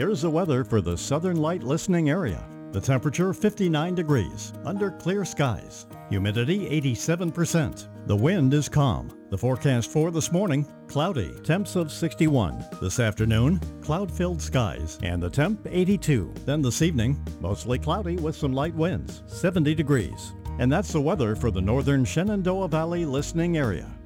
Here's the weather for the Southern Light listening area. The temperature 59 degrees, under clear skies. Humidity 87%. The wind is calm. The forecast for this morning, cloudy, temps of 61. This afternoon, cloud-filled skies, and the temp 82. Then this evening, mostly cloudy with some light winds, 70 degrees. And that's the weather for the northern Shenandoah Valley listening area.